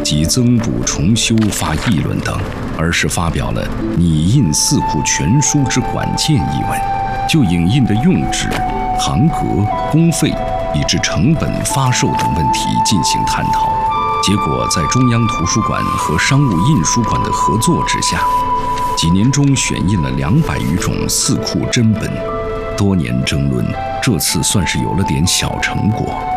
及增补重修发议论等，而是发表了拟印《四库全书》之管键一文，就影印的用纸、行格、工费以至成本发售等问题进行探讨。结果在中央图书馆和商务印书馆的合作之下，几年中选印了200余种四库真本。多年争论，这次算是有了点小成果。